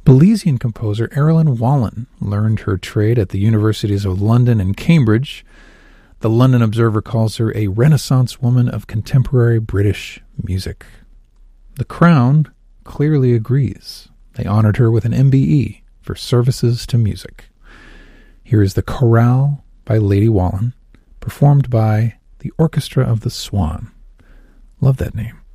Belizean composer Erilyn Wallen learned her trade at the universities of London and Cambridge. The London Observer calls her a Renaissance woman of contemporary British music. The Crown clearly agrees. They honored her with an MBE for services to music. Here is the Chorale by Lady Wallen, performed by the Orchestra of the Swan. Love that name.